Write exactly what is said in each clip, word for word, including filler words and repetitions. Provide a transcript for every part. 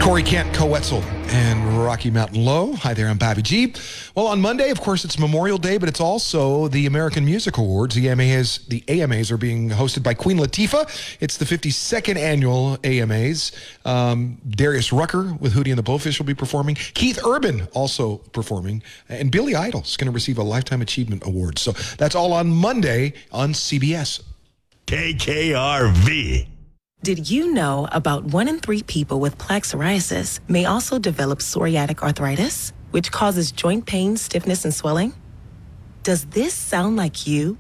Corey Kent, Co-Wetzel, and Rocky Mountain Low. Hi there, I'm Bobby G. Well, on Monday, of course, it's Memorial Day, but it's also the American Music Awards. The A M As, the A M As are being hosted by Queen Latifah. It's the fifty-second annual A M As. Um, Darius Rucker with Hootie and the Blowfish will be performing. Keith Urban also performing. And Billy Idol is going to receive a Lifetime Achievement Award. So that's all on Monday on C B S. K K R V. Did you know about one in three people with plaque psoriasis may also develop psoriatic arthritis, which causes joint pain, stiffness, and swelling? Does this sound like you?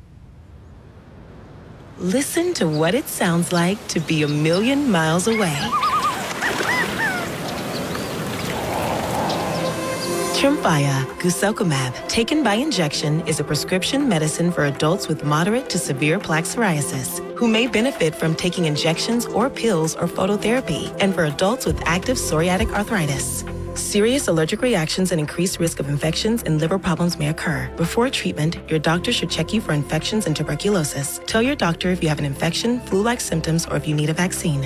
Listen to what it sounds like to be a million miles away. Tremfya guselkumab, taken by injection, is a prescription medicine for adults with moderate to severe plaque psoriasis who may benefit from taking injections or pills or phototherapy, and for adults with active psoriatic arthritis. Serious allergic reactions and increased risk of infections and liver problems may occur. Before treatment, your doctor should check you for infections and tuberculosis. Tell your doctor if you have an infection, flu-like symptoms, or if you need a vaccine.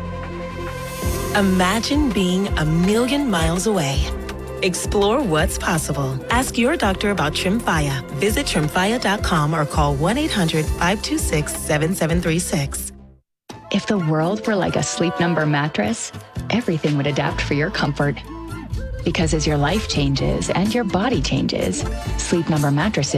Imagine being a million miles away. Explore what's possible. Ask your doctor about Tremfya. Visit tremfya dot com or call one eight hundred, five two six, seven seven three six. If the world were like a Sleep Number mattress, everything would adapt for your comfort. Because as your life changes and your body changes, Sleep Number mattresses